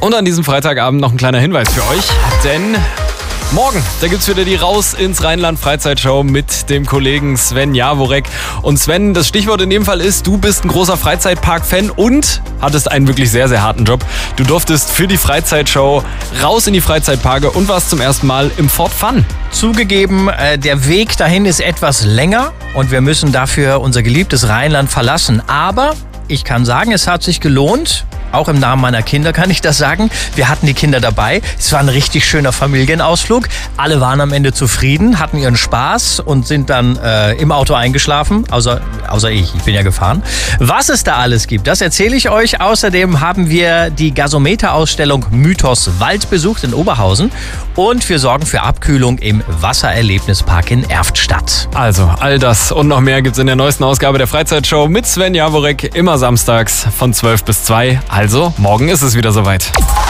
Und an diesem Freitagabend noch ein kleiner Hinweis für euch, denn morgen, da gibt's wieder die Raus ins Rheinland Freizeitshow mit dem Kollegen Sven Jaworek. Und Sven, das Stichwort in dem Fall ist, du bist ein großer Freizeitpark-Fan und hattest einen wirklich sehr, sehr harten Job. Du durftest für die Freizeitshow raus in die Freizeitparke und warst zum ersten Mal im Fort Fun. Zugegeben, der Weg dahin ist etwas länger und wir müssen dafür unser geliebtes Rheinland verlassen. Aber ich kann sagen, es hat sich gelohnt. Auch im Namen meiner Kinder kann ich das sagen. Wir hatten die Kinder dabei. Es war ein richtig schöner Familienausflug. Alle waren am Ende zufrieden, hatten ihren Spaß und sind dann im Auto eingeschlafen. Außer ich bin ja gefahren. Was es da alles gibt, das erzähle ich euch. Außerdem haben wir die Gasometer-Ausstellung Mythos Wald besucht in Oberhausen. Und wir sorgen für Abkühlung im Wassererlebnispark in Erftstadt. Also, all das und noch mehr gibt's in der neuesten Ausgabe der Freizeitshow mit Sven Jaworek. Immer samstags von 12 bis 2. Also, morgen ist es wieder soweit.